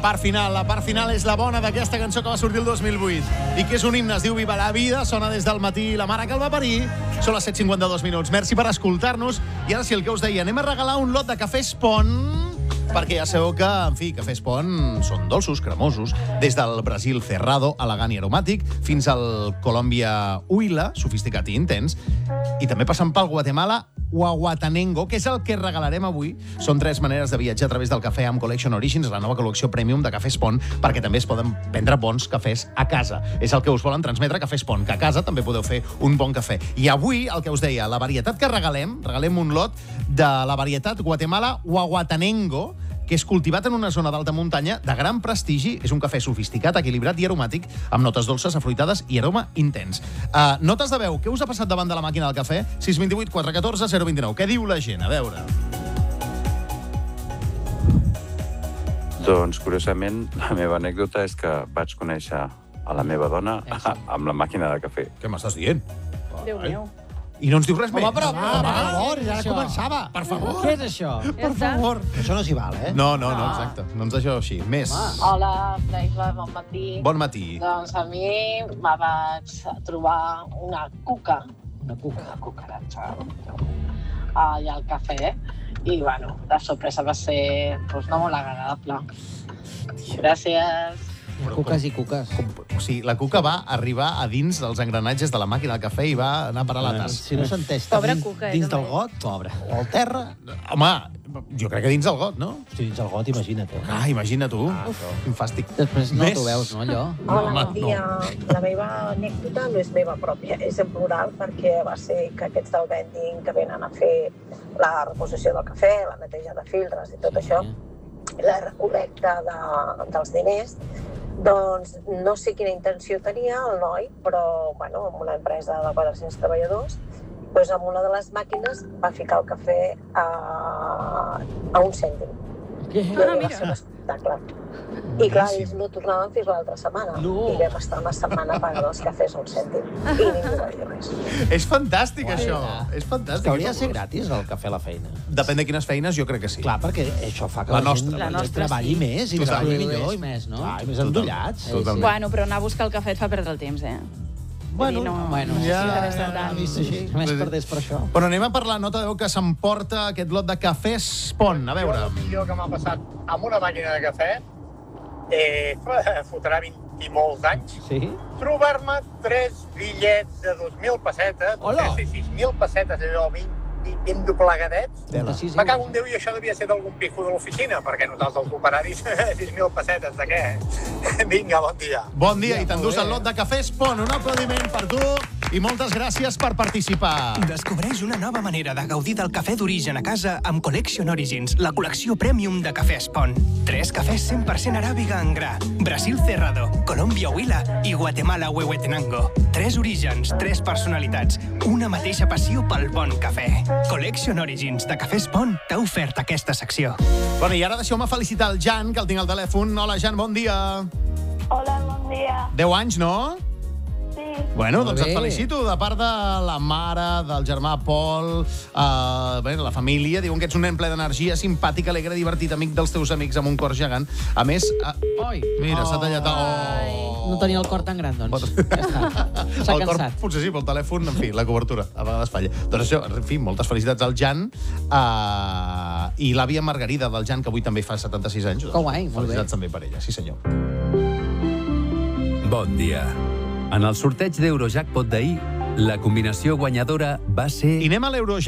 part final és la bona d'aquesta cançó que va sortir el 2008 i que és un himne, es diu Viva la vida, sona des del matí la mare que el va parir. Són les 7:52 minuts. Merci per escoltar-nos. I ara sí, el que us deia, anem a regalar un lot de cafè Spon, perquè ja sabeu que, en fi, cafè Spon són dolços, cremosos, des del Brasil Cerrado, elegant i aromàtic, fins al Colòmbia Huila, sofisticat i intens, i també passant pel Guatemala Huehuetenango, que és el que regalarem avui. Són 3 maneres de viatjar a través del cafè amb Collection Origins, la nova col·lecció premium de cafè Spon, perquè també es poden prendre bons cafès a casa. És el que us volen transmetre, cafè Spon, que a casa també podeu fer un bon cafè. I avui, el que us deia, la varietat que regalem un lot de la varietat Guatemala Huehuetenango, que és cultivat en una zona d'alta muntanya de gran prestigi. És un cafè sofisticat, equilibrat i aromàtic, amb notes dolces, afruitades i aroma intens. Notes de veu, què us ha passat davant de la màquina del cafè? 628 414 029. Què diu la gent? A veure. Doncs, curiosament, la meva anècdota és que vaig conèixer a la meva dona amb la màquina de cafè. Què m'estàs dient? Déu meu. I no ens dius res més? Home, però, per favor, ja començava. Per favor. Què és això? Per favor. Això no s'hi val, eh? No, exacte. No ens deixeu així. Més. Hola, Freiva, bon matí. Bon matí. Doncs a mi me vaig trobar una cuca, Una cuca. una cucaratxa, allà al cafè, i, bueno, la sorpresa va ser doncs, no molt agradable. Gràcies. Cuques i cuques. O sigui, la cuca va arribar a dins dels engranatges de la màquina del cafè i va anar a parar a la tassa. Si no s'entesta Pobra dins, cuca, dins del també. got, pobre. O al terra. Home, jo crec que dins del got, no? Si dins del got, imagina't. Ah, imagina tu. Quin fàstic. Després no Més. t'ho veus, no, allò? Hola, home, bon dia. La meva anècdota no és meva pròpia, és en plural perquè va ser que aquests del vending que venen a fer la reposició del cafè, la neteja de filtres i tot això, la recol·lecta dels diners, doncs no sé quina intenció tenia el noi, però bueno, amb una empresa de 400 treballadors, doncs amb una de les màquines va ficar el cafè a un cèntim. Què? I va ser un espectacle. I clar, ells no tornaven fins l'altra setmana. No. I vam estar una setmana pagant els cafès a un cèntim. I ningú va dir res. És fantàstic, això. És És fantàstic. que hauria de ser gratis el cafè a la feina. Depèn de quines feines, jo crec que sí. Clar, perquè això fa que La la, nostra. gent La nostra, treballi sí. més i Totalment. treballi millor i més, no? Clar, i més endollats. Totalment. Bueno, però anar a buscar el cafè et fa perdre el temps, eh? Bueno, no, bueno, sí, ja, deve estar ja, tant. vist així, més perdés per això. Bueno, anem a parlar, nota de veu que s'emporta aquest lot de cafè Spon. A veure. El millor que m'ha passat amb una màquina de cafè, fotrà 20 i molts anys, Sí? trobar-me 3 bitllets de 2.000 pessetes, Hola! no sé si 6.000 pessetes, allò ben doblegadets. Tela. Sí, Me cago en Déu, i això devia ser d'algun pijo de l'oficina, perquè nosaltres els operaris 6.000 pessetes de què? Vinga, bon dia. Bon dia, i Ja, t'endús molt bé. el lot de cafè Spon. Un aplaudiment per tu i moltes gràcies per participar. Descobreix una nova manera de gaudir del cafè d'origen a casa amb Collection Origins, la col·lecció premium de cafè Spon. 3 cafès 100% aràbiga en gra, Brasil Cerrado, Colòmbia Huila i Guatemala Huehuetenango. 3 orígens, 3 personalitats, una mateixa passió pel bon cafè. Collection Origins de cafè Spon t'ha ofert aquesta secció. Bueno, i ara deixeu-me felicitar el Jan, que el tinc al telèfon. Hola, Jan, bon dia. Hola, bon dia. 10 anys, no? Sí. Bueno, Molt doncs et bé. felicito de part de la mare, del germà Pol, la família. Diuen que ets un nen ple d'energia, simpàtic, alegre, divertit, amic dels teus amics amb un cor gegant. A més, Oi. mira, s'ha tallat... No tenia el cor tan gran, doncs. Ja està. S'ha El cor, cansat. potser sí, però el telèfon, en fi, la cobertura, a vegades falla. Doncs això, en fi, moltes felicitats al Jan i l'àvia Margarida del Jan, que avui també fa 76 anys. Que guai, molt bé. Felicitats també per ella, sí senyor. Bon dia. En el sorteig d'Eurojackpot d'ahir, la combinació guanyadora va ser... I anem a l'Euro